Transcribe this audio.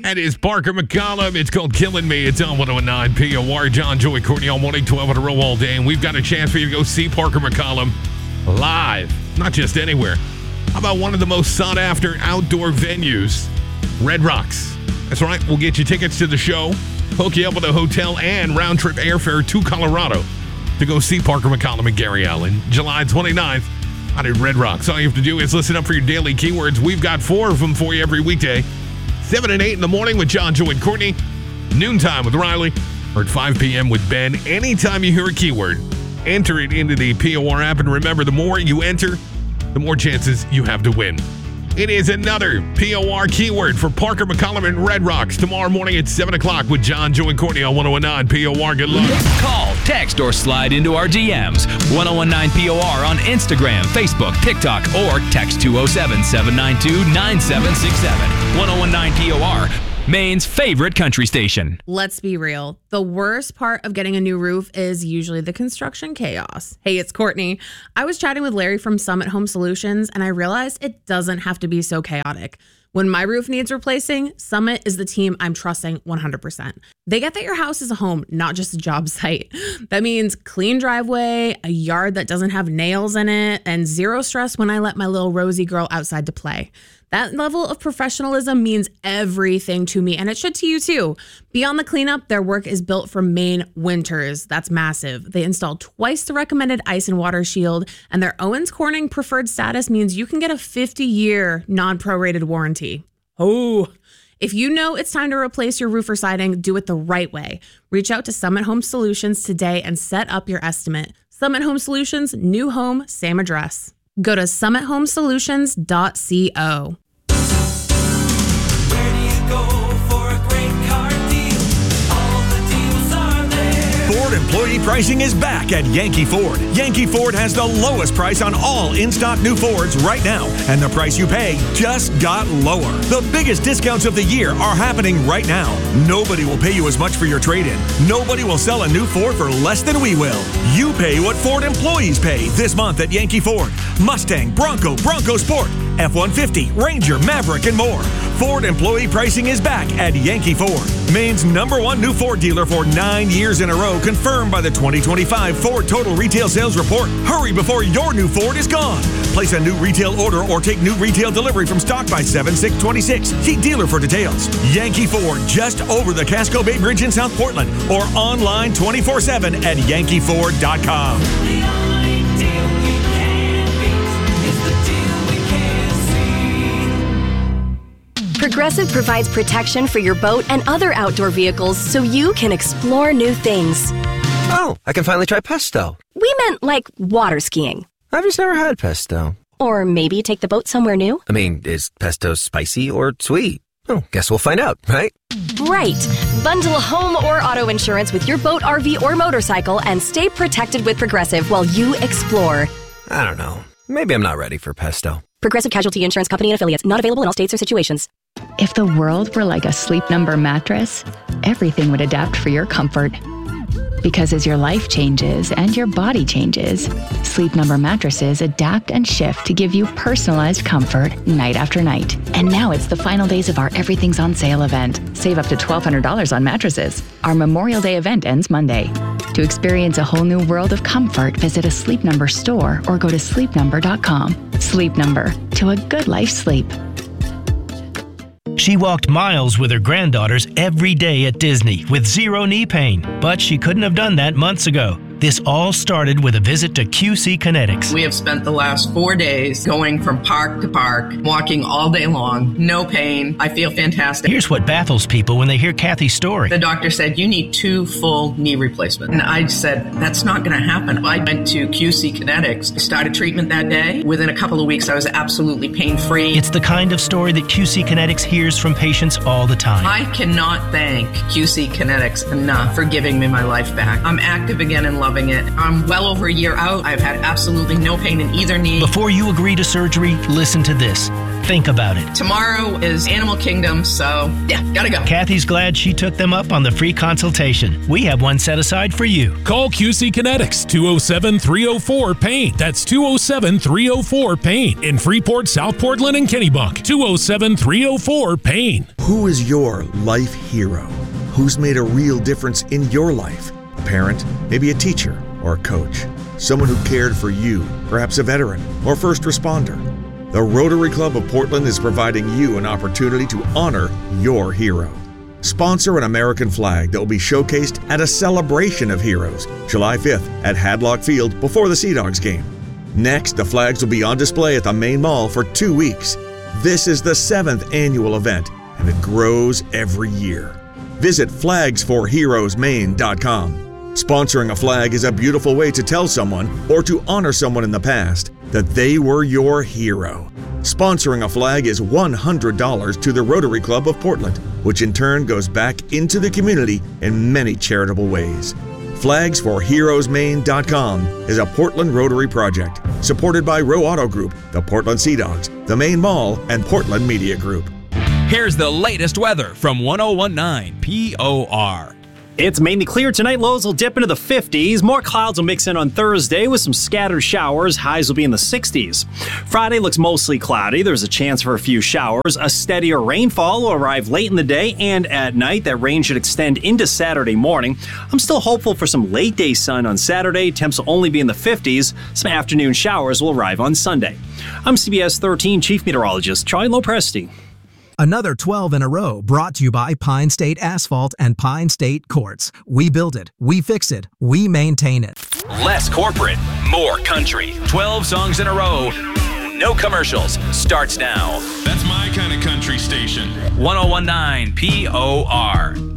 That is Parker McCollum. It's called Killing Me. It's on 109 POR. John, Joey, Courtney all morning, 12 in a row all day. And we've got a chance for you to go see Parker McCollum live. Not just anywhere. How about one of the most sought-after outdoor venues, Red Rocks? That's right. We'll get you tickets to the show, hook you up with a hotel and round-trip airfare to Colorado to go see Parker McCollum and Gary Allen, July 29th out at Red Rocks. All you have to do is listen up for your daily keywords. We've got 4 of them for you every weekday. 7 and 8 in the morning with John, Joe, and Courtney. Noontime with Riley. Or at 5 p.m. with Ben. Anytime you hear a keyword, enter it into the POR app. And remember, the more you enter, the more chances you have to win. It is another POR keyword for Parker McCollum and Red Rocks tomorrow morning at 7 o'clock with John, Joe, and Courtney on 1019 POR. Good luck. Call, text, or slide into our DMs. 1019 POR on Instagram, Facebook, TikTok, or text 207-792-9767. 1019 POR, Maine's favorite country station. Let's be real. The worst part of getting a new roof is usually the construction chaos. Hey, it's Courtney. I was chatting with Larry from Summit Home Solutions, and I realized it doesn't have to be so chaotic. When my roof needs replacing, Summit is the team I'm trusting 100%. They get that your house is a home, not just a job site. That means clean driveway, a yard that doesn't have nails in it, and zero stress when I let my little Rosie girl outside to play. That level of professionalism means everything to me, and it should to you too. Beyond the cleanup, their work is built for Maine winters. That's massive. They install twice the recommended ice and water shield, and their Owens Corning preferred status means you can get a 50-year non-prorated warranty. Oh, if you know it's time to replace your roof or siding, do it the right way. Reach out to Summit Home Solutions today and set up your estimate. Summit Home Solutions, new home, same address. Go to summithomesolutions.co. Where do you go for a great car deal? All the deals are there. Ford employee pricing is back at Yankee Ford. Yankee Ford has the lowest price on all in-stock new Fords right now, and the price you pay just got lower. The biggest discounts of the year are happening right now. Nobody will pay you as much for your trade-in. Nobody will sell a new Ford for less than we will. You pay what Ford employees pay this month at Yankee Ford. Mustang, Bronco, Bronco Sport, F-150, Ranger, Maverick, and more. Ford employee pricing is back at Yankee Ford. Maine's #1 new Ford dealer for 9 years in a row, confirmed by the 2025 Ford Total Retail Sales Report. Hurry before your new Ford is gone. Place a new retail order or take new retail delivery from stock by 7/6/26. See dealer for details. Yankee Ford, just over the Casco Bay Bridge in South Portland, or online 24/7 at yankeeford.com. The only deal we can beat is the deal we can't see. Progressive provides protection for your boat and other outdoor vehicles so you can explore new things. Oh, I can finally try pesto. We meant like water skiing. I've just never had pesto. Or maybe take the boat somewhere new. I mean, is pesto spicy or sweet? Oh, guess we'll find out, right? Right. Bundle home or auto insurance with your boat, RV, or motorcycle and stay protected with Progressive while you explore. I don't know. Maybe I'm not ready for pesto. Progressive Casualty Insurance Company and Affiliates. Not available in all states or situations. If the world were like a Sleep Number mattress, everything would adapt for your comfort. Because as your life changes and your body changes, Sleep Number mattresses adapt and shift to give you personalized comfort night after night. And now it's the final days of our Everything's on Sale event. Save up to $1,200 on mattresses. Our Memorial Day event ends Monday. To experience a whole new world of comfort, visit a Sleep Number store or go to sleepnumber.com. Sleep Number, to a good life sleep. She walked miles with her granddaughters every day at Disney with zero knee pain, but she couldn't have done that months ago. This all started with a visit to QC Kinetics. We have spent the last 4 days going from park to park, walking all day long, no pain. I feel fantastic. Here's what baffles people when they hear Kathy's story. The doctor said, you need 2 full knee replacements. And I said, that's not going to happen. I went to QC Kinetics, started treatment that day. Within a couple of weeks, I was absolutely pain-free. It's the kind of story that QC Kinetics hears from patients all the time. I cannot thank QC Kinetics enough for giving me my life back. I'm active again and loving it. I'm well over a year out. I've had absolutely no pain in either knee. Before you agree to surgery, listen to this. think about it. Tomorrow is Animal Kingdom, so yeah, gotta go. Kathy's glad she took them up on the free consultation. We have one set aside for you. Call QC Kinetics, 207-304-PAIN. That's 207-304-PAIN. In Freeport, South Portland, and Kennebunk. 207-304-PAIN. Who is your life hero? Who's made a real difference in your life? A parent, maybe a teacher, or a coach. Someone who cared for you, perhaps a veteran or first responder. The Rotary Club of Portland is providing you an opportunity to honor your hero. Sponsor an American flag that will be showcased at a celebration of heroes, July 5th at Hadlock Field before the Sea Dogs game. Next, the flags will be on display at the main mall for 2 weeks. This is the 7th annual event, and it grows every year. Visit flagsforheroesmaine.com. Sponsoring a flag is a beautiful way to tell someone, or to honor someone in the past, that they were your hero. Sponsoring a flag is $100 to the Rotary Club of Portland, which in turn goes back into the community in many charitable ways. Flagsforheroesmaine.com is a Portland Rotary project supported by Row Auto Group, the Portland Sea Dogs, the Main Mall, and Portland Media Group. Here's the latest weather from 1019 POR. It's mainly clear tonight. Lows will dip into the 50s. More clouds will mix in on Thursday with some scattered showers. Highs will be in the 60s. Friday looks mostly cloudy. There's a chance for a few showers. A steadier rainfall will arrive late in the day and at night. That rain should extend into Saturday morning. I'm still hopeful for some late day sun on Saturday. Temps will only be in the 50s. Some afternoon showers will arrive on Sunday. I'm CBS 13 Chief Meteorologist Charlie Lopresti. Another 12 in a row brought to you by Pine State Asphalt and Pine State Courts. We build it, we fix it, we maintain it. Less corporate, more country. 12 songs in a row. No commercials. Starts now. That's my kind of country station. 1019 POR.